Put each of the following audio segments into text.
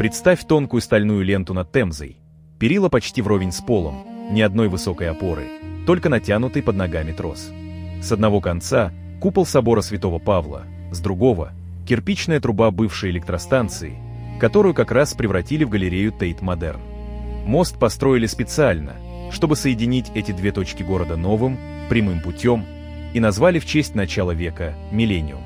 Представь тонкую стальную ленту над Темзой. Перила почти вровень с полом, ни одной высокой опоры, только натянутый под ногами трос. С одного конца купол собора Святого Павла, с другого — кирпичная труба бывшей электростанции, которую как раз превратили в галерею Тейт-Модерн. Мост построили специально, чтобы соединить эти две точки города новым, прямым путем, и назвали в честь начала века «Миллениум».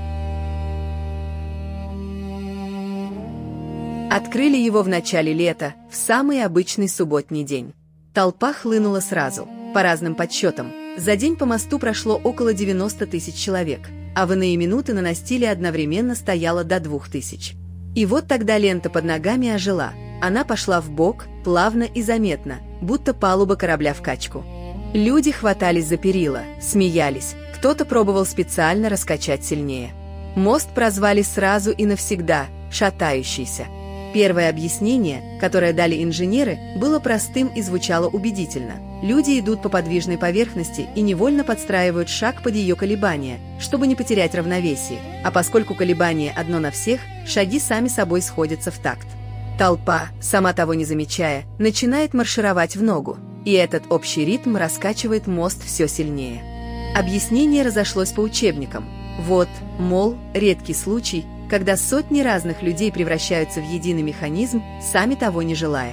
Открыли его в начале лета, в самый обычный субботний день. Толпа хлынула сразу. По разным подсчетам, за день по мосту прошло около 90 тысяч человек, а в иные минуты на настиле одновременно стояло до 2000. И вот тогда лента под ногами ожила. Она пошла вбок, плавно и заметно, будто палуба корабля в качку. Люди хватались за перила, смеялись, кто-то пробовал специально раскачать сильнее. Мост прозвали сразу и навсегда «шатающийся». Первое объяснение, которое дали инженеры, было простым и звучало убедительно. Люди идут по подвижной поверхности и невольно подстраивают шаг под ее колебания, чтобы не потерять равновесие, а поскольку колебание одно на всех, шаги сами собой сходятся в такт. Толпа, сама того не замечая, начинает маршировать в ногу, и этот общий ритм раскачивает мост все сильнее. Объяснение разошлось по учебникам. Вот, мол, редкий случай, когда сотни разных людей превращаются в единый механизм, сами того не желая.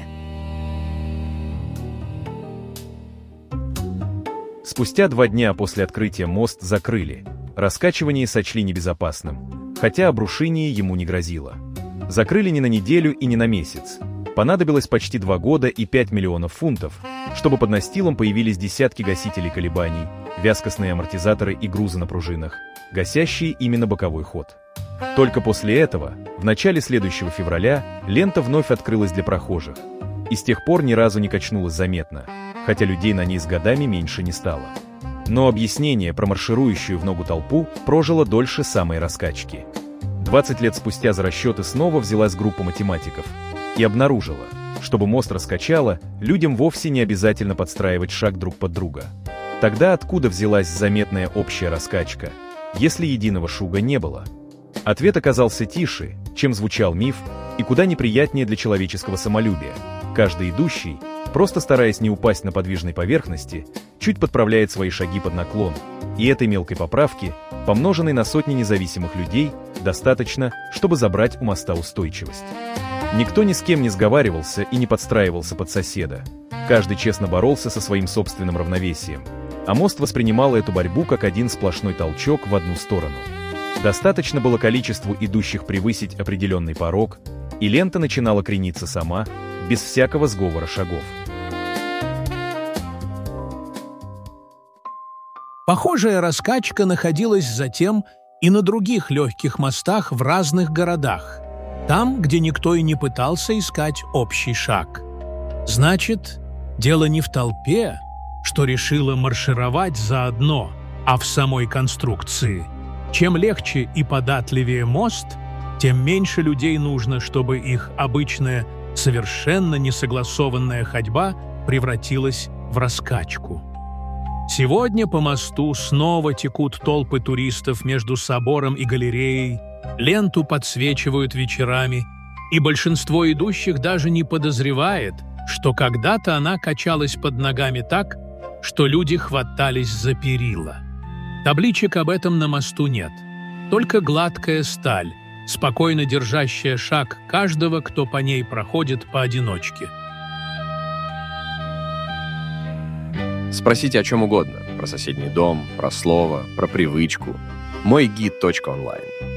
Спустя 2 дня после открытия мост закрыли. Раскачивание сочли небезопасным, хотя обрушение ему не грозило. Закрыли не на неделю и не на месяц. Понадобилось почти 2 года и 5 миллионов фунтов, чтобы под настилом появились десятки гасителей колебаний, вязкостные амортизаторы и грузы на пружинах, гасящие именно боковой ход. Только после этого, в начале следующего февраля, лента вновь открылась для прохожих. И с тех пор ни разу не качнулась заметно, хотя людей на ней с годами меньше не стало. Но объяснение про марширующую в ногу толпу прожило дольше самой раскачки. 20 лет спустя за расчеты снова взялась группа математиков и обнаружила, чтобы мост раскачало, людям вовсе не обязательно подстраивать шаг друг под друга. Тогда откуда взялась заметная общая раскачка, если единого шуга не было? Ответ оказался тише, чем звучал миф, и куда неприятнее для человеческого самолюбия. Каждый идущий, просто стараясь не упасть на подвижной поверхности, чуть подправляет свои шаги под наклон, и этой мелкой поправки, помноженной на сотни независимых людей, достаточно, чтобы забрать у моста устойчивость. Никто ни с кем не сговаривался и не подстраивался под соседа. Каждый честно боролся со своим собственным равновесием, а мост воспринимал эту борьбу как один сплошной толчок в одну сторону. Достаточно было количеству идущих превысить определенный порог, и лента начинала крениться сама, без всякого сговора шагов. Похожая раскачка находилась затем и на других легких мостах в разных городах, там, где никто и не пытался искать общий шаг. Значит, дело не в толпе, что решила маршировать заодно, а в самой конструкции. Чем легче и податливее мост, тем меньше людей нужно, чтобы их обычная, совершенно несогласованная ходьба превратилась в раскачку. Сегодня по мосту снова текут толпы туристов между собором и галереей, ленту подсвечивают вечерами, и большинство идущих даже не подозревает, что когда-то она качалась под ногами так, что люди хватались за перила. Табличек об этом на мосту нет, только гладкая сталь, спокойно держащая шаг каждого, кто по ней проходит поодиночке. Спросите о чем угодно. Про соседний дом, про слово, про привычку. Мой гид.онлайн.